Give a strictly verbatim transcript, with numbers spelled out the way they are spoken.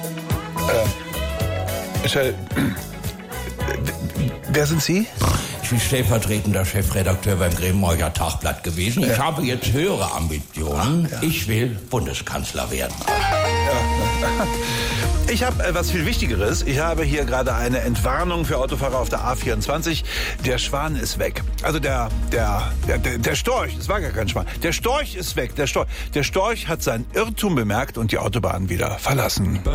Michel, wer sind Sie? Ich bin stellvertretender Chefredakteur beim Gremorcher Tagblatt gewesen. Ich Ja. habe jetzt höhere Ambitionen. Ach, ja. Ich will Bundeskanzler werden. Ich habe äh, was viel Wichtigeres. Ich habe hier gerade eine Entwarnung für Autofahrer auf der A vierundzwanzig. Der Schwan ist weg. Also der, der, der, der, der Storch, es war gar kein Schwan. Der Storch ist weg. Der Storch, der Storch hat seinen Irrtum bemerkt und die Autobahn wieder verlassen.